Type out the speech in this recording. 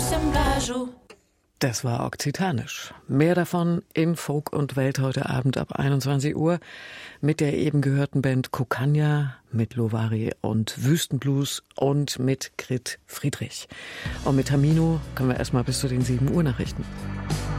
Das war okzitanisch. Mehr davon in Folk und Welt heute Abend ab 21 Uhr mit der eben gehörten Band Kokanja, mit Lovari und Wüstenblues und mit Grit Friedrich. Und mit Tamino können wir erstmal bis zu den 7 Uhr Nachrichten.